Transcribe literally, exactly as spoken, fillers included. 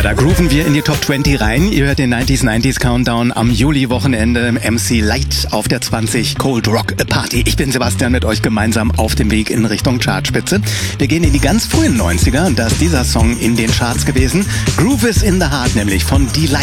Da grooven wir in die Top zwanzig rein. Ihr hört den neunziger neunzig Countdown am Juli-Wochenende. M C Light auf der zwanzig Cold Rock Party. Ich bin Sebastian, mit euch gemeinsam auf dem Weg in Richtung Chartspitze. Wir gehen in die ganz frühen neunziger und da ist dieser Song in den Charts gewesen. Groove is in the Heart, nämlich von Delight.